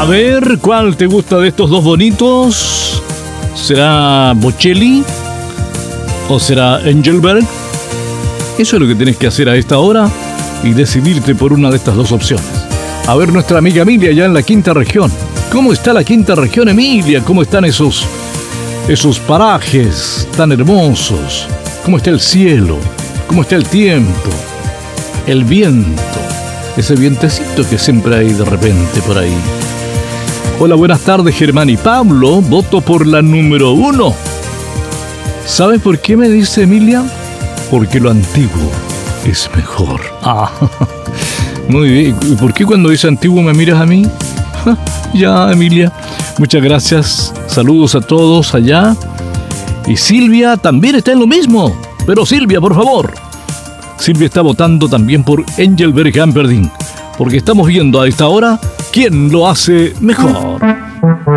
ver, ¿cuál te gusta de estos dos bonitos? ¿Será Bocelli o será Engelberg? Eso es lo que tienes que hacer a esta hora y decidirte por una de estas dos opciones. A ver, nuestra amiga Emilia ya en la quinta región. ¿Cómo está la quinta región, Emilia? ¿Cómo están esos parajes tan hermosos? ¿Cómo está el cielo? ¿Cómo está el tiempo? El viento. Ese vientecito que siempre hay de repente por ahí. Hola, buenas tardes, Germán y Pablo. Voto por la número 1. ¿Sabes por qué me dice Emilia? Porque lo antiguo es mejor. Ah, muy bien. ¿Y por qué cuando dice antiguo me miras a mí? Ya, Emilia. Muchas gracias. Saludos a todos allá. Y Silvia también está en lo mismo. Pero Silvia, por favor. Silvia está votando también por Engelberg Humperdinck. Porque estamos viendo a esta hora quién lo hace mejor.